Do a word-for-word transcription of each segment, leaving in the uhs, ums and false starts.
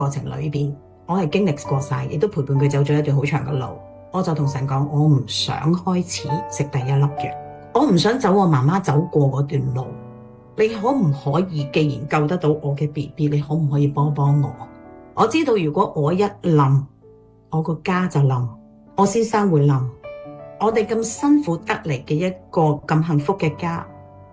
過程裏邊，我係經歷過晒，亦都陪伴佢走咗一段好長嘅路。我就同神講，我唔想開始食第一粒藥，我唔想走我媽媽走過嗰段路。你可唔可以，既然救得到我嘅 B B， 你可唔可以幫幫我？我知道如果我一冧，我個家就冧，我先生會冧。我哋咁辛苦得嚟嘅一個咁幸福嘅家，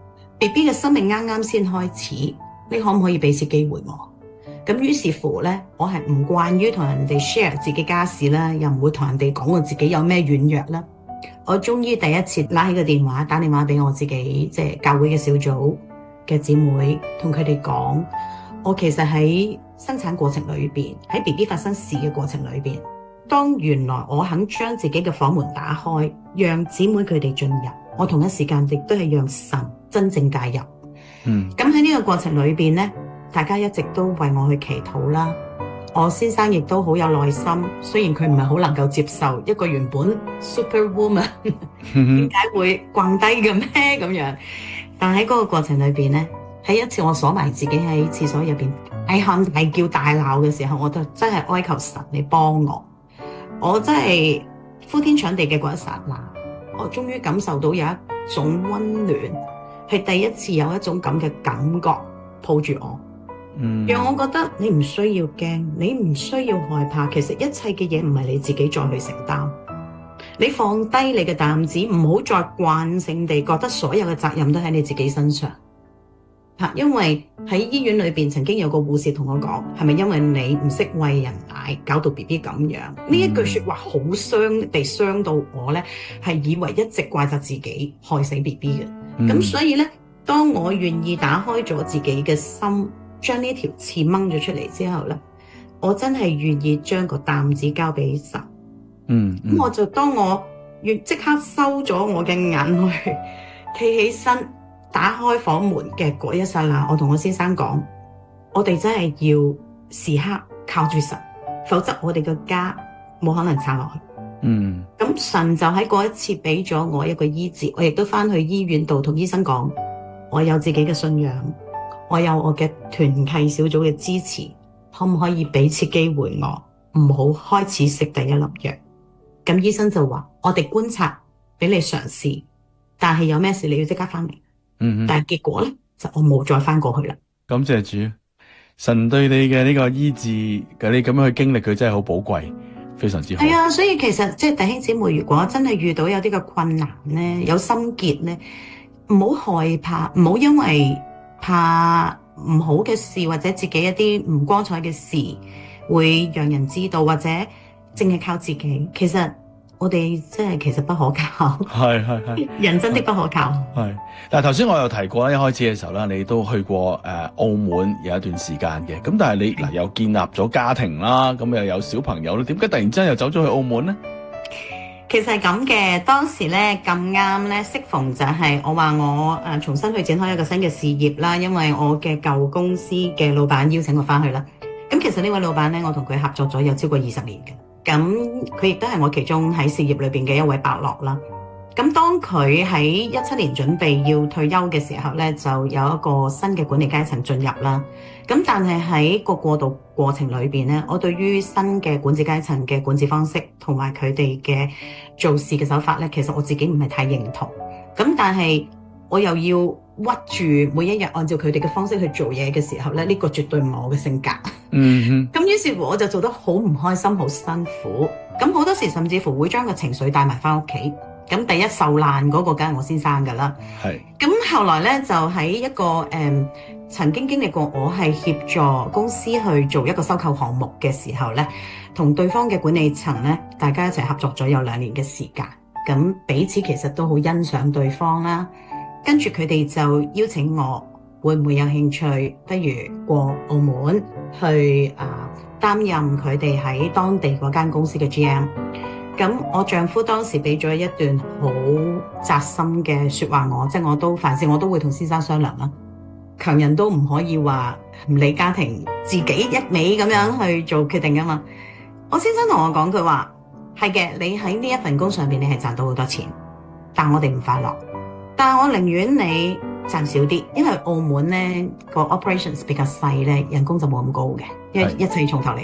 B B 嘅生命啱啱先開始，你可唔可以俾次機會我？咁於是乎呢，我係唔慣於同人哋 share 自己家事啦，又唔會同人哋講我自己有咩軟弱啦。我終於第一次拉起個電話，打電話俾我自己即係教會嘅小組嘅姊妹，同佢哋講，我其實喺生產過程裏邊，喺 B B 發生事嘅過程裏邊，當原來我肯將自己嘅房門打開，讓姊妹佢哋進入，我同一時間亦都係讓神真正介入。嗯，咁喺呢個過程裏邊呢，大家一直都為我去祈禱啦。我先生亦都好有耐心，雖然佢唔係好能夠接受一個原本 superwoman 點解會跪低嘅咩咁樣，但喺嗰個過程裏邊呢，喺一次我鎖埋自己喺廁所入邊大喊大叫大鬧嘅時候，我就真係哀求神你幫我。我真係呼天搶地嘅嗰一剎那，我終於感受到有一種溫暖，係第一次有一種咁嘅感覺抱住我。嗯，讓我覺得你唔需要驚，你唔需要害怕，其實一切嘅嘢唔係你自己再去承擔，你放低你嘅擔子，唔好再慣性地覺得所有嘅責任都喺你自己身上。因為喺醫院裏邊曾經有個護士同我講，係咪因為你唔識餵人奶搞到 B B 咁樣？呢、嗯、一句說話好傷地傷到我呢，係以為一直怪責自己害死 B B 嘅。咁、嗯、所以呢，當我願意打開咗自己嘅心，將呢條刺掹咗出嚟之後呢，我真係願意將個擔子交俾神。嗯，咁、嗯、我就當我願即刻收咗我嘅眼淚，企起身。打開房門嘅嗰一剎那，我同我先生講，我哋真係要時刻靠住神，否則我哋嘅家冇可能撐落去。嗯，咁神就喺嗰一次俾咗我一個醫治，我亦都翻去醫院度同醫生講，我有自己嘅信仰，我有我嘅團契小組嘅支持，可唔可以俾次機會我，唔好開始食第一粒藥？咁醫生就話，我哋觀察，俾你嘗試，但係有咩事你要即刻翻嚟。嗯，但係結果咧，就我冇再翻過去啦。感謝主，神對你嘅呢個醫治嘅你咁樣去經歷，佢真係好寶貴，非常之好。係啊，所以其實即係弟兄姊妹，如果真係遇到有啲嘅困難咧，有心結咧，唔好害怕，唔好因為怕唔好嘅事或者自己一啲唔光彩嘅事會讓人知道，或者淨係靠自己，其實。我哋真係其實不可靠，係係係，人真的不可靠。係，但係頭先我有提過，一開始嘅時候咧，你都去過誒、呃、澳門有一段時間嘅，咁但係你嗱又建立咗家庭啦，咁又有小朋友啦，點解突然之間又走咗去澳門咧？其實係咁嘅，當時咧咁啱咧，適逢就係我話我誒重新去展開一個新嘅事業啦，因為我嘅舊公司嘅老闆邀請我翻去啦。咁其實呢位老闆咧，我同佢合作咗有超過二十年嘅。咁佢亦都係我其中喺事業裏邊嘅一位伯樂啦。咁當佢喺一七年準備要退休嘅時候咧，就有一個新嘅管理階層進入啦。咁但係喺個過渡過程裏邊咧，我對於新嘅管治階層嘅管治方式同埋佢哋嘅做事嘅手法咧，其實我自己唔係太認同。咁但係我又要屈住每一日按照佢哋嘅方式去做嘢嘅時候咧，呢個絕對唔係我嘅性格。嗯哼。咁於是乎我就做得好唔開心，好辛苦。咁好多時甚至乎會將個情緒帶埋翻屋企。咁第一受難嗰個梗係我先生㗎啦。係。咁後來咧就喺一個誒、嗯、曾經經歷過我係協助公司去做一個收購項目嘅時候咧，同對方嘅管理層咧，大家一齊合作咗有兩年嘅時間。咁彼此其實都好欣賞對方啦。跟住佢哋就邀請我，會唔會有興趣？不如過澳門去啊，擔任佢哋喺當地嗰間公司嘅 G M。咁我丈夫當時俾咗一段好扎心嘅說話我，即係我都凡事我都會同先生商量啦。強人都唔可以話唔理家庭，自己一味咁樣去做決定噶嘛。我先生同我講，佢話係嘅，你喺呢一份工上面你係賺到好多錢，但我哋唔快樂。但係我寧願你賺少啲，因為澳門咧個 operations 比較細咧，人工就冇咁高嘅，因為一切從頭嚟